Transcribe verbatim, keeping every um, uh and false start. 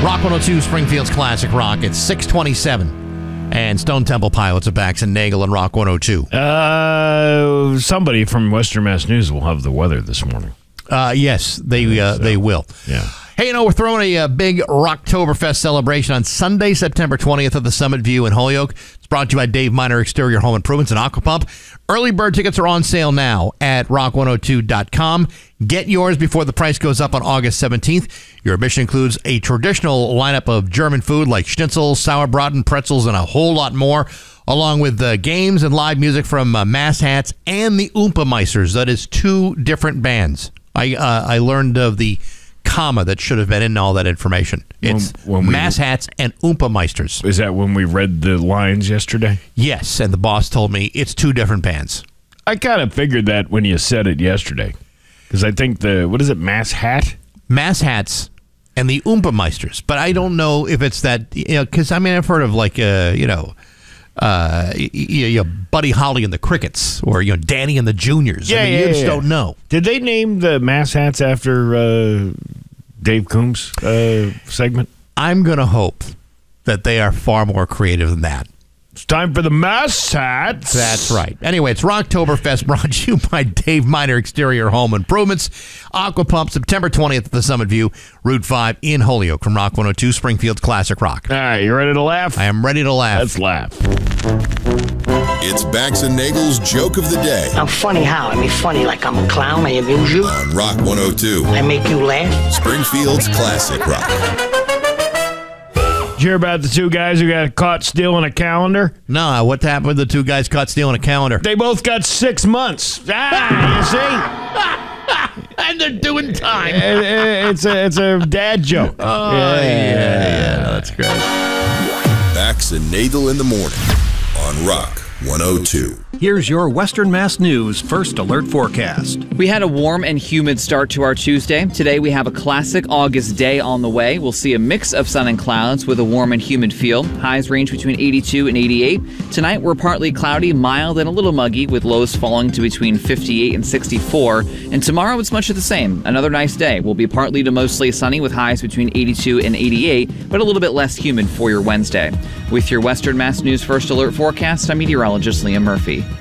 Rock one oh two, Springfield's Classic Rock. It's six twenty-seven. And Stone Temple Pilots are Bax and Nagel and Rock one oh two. Uh, somebody from Western Mass News will have the weather this morning. Uh, yes, they uh, so. they will. Yeah. Hey, you know, we're throwing a, a big Rocktoberfest celebration on Sunday, September twentieth at the Summit View in Holyoke. It's brought to you by Dave Miner Exterior Home Improvements and Aquapump. Early bird tickets are on sale now at rock one oh two dot com. Get yours before the price goes up on August seventeenth. Your admission includes a traditional lineup of German food like schnitzel, sauerbraten, pretzels, and a whole lot more, along with uh, games and live music from uh, Mass Hats and the Oompa Meisters. That is two different bands. I uh, I learned of the comma that should have been in all that information. It's when, when we, Mass Hats and Oompa Meisters. Is that when we read the lines yesterday? Yes, and the boss told me it's two different bands. I kind of figured that when you said it yesterday. Because I think the, what is it, Mass Hat? Mass Hats and the Oompa Meisters. But I don't know if it's that, you know, because I mean, I've heard of like, uh, you know, uh, you, you Buddy Holly and the Crickets, or, you know, Danny and the Juniors. Yeah, I mean, yeah, you just yeah. don't know. Did they name the Mass Hats after uh, Dave Coombs' uh, segment? I'm going to hope that they are far more creative than that. It's time for the Mass Hats. That's right. Anyway, it's Rocktoberfest, brought to you by Dave Miner Exterior Home Improvements. Aquapump, September twentieth at the Summit View, Route five in Holyoke, from Rock one oh two, Springfield's Classic Rock. All right, you ready to laugh? I am ready to laugh. Let's laugh. It's Bax and Nagel's Joke of the Day I'm funny how? I mean funny like I'm a clown, I amuse you, on Rock one oh two, I make you laugh. Springfield's Classic Rock. Did you hear about the two guys who got caught stealing a calendar? No, what happened with the two guys caught stealing a calendar? They both got six months. Ah, you see? And they're doing time. It- it- it's a it's a dad joke. Oh, yeah, yeah, that's great. Bax and Nagel in the morning on Rock one oh two. Here's your Western Mass News First Alert Forecast. We had a warm and humid start to our Tuesday. Today we have a classic August day on the way. We'll see a mix of sun and clouds with a warm and humid feel. Highs range between eighty-two and eighty-eight. Tonight we're partly cloudy, mild, and a little muggy, with lows falling to between fifty-eight and sixty-four. And tomorrow it's much of the same. Another nice day. We'll be partly to mostly sunny with highs between eighty-two and eighty-eight, but a little bit less humid for your Wednesday. With your Western Mass News First Alert Forecast, I'm meteorologist Liam Murphy.